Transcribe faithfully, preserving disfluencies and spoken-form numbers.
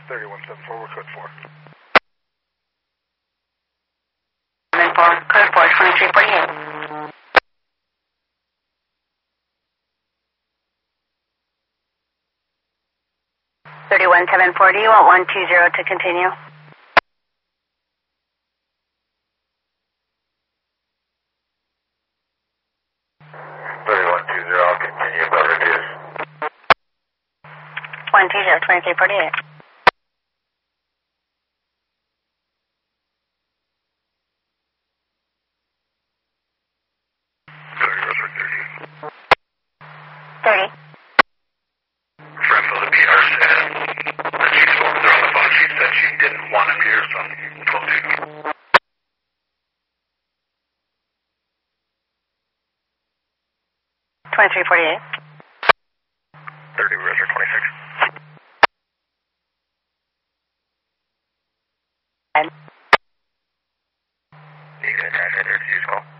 thirty-one seven four, we're code four. seven four, code four, twenty-three forty-eight. thirty-one seven four, do you want one two zero to continue? thirty-one two zero, I'll continue, but reduce. one two zero, twenty-three forty-eight. thirty, Roger, thirty. thirty. Friend of the P R said that she spoke with her on the phone. She said she didn't want him here, so I'm twelve two. twenty-three forty-eight. thirty, Roger, twenty-six. And You can attach it here to use call.